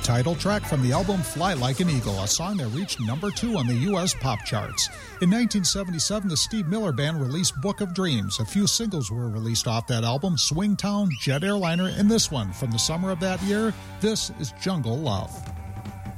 title track from the album Fly Like an Eagle, a song that reached number 2 on the U.S. pop charts. In 1977, the Steve Miller Band released Book of Dreams. A few singles were released off that album, Swing Town, Jet Airliner, and this one from the summer of that year. This is Jungle Love.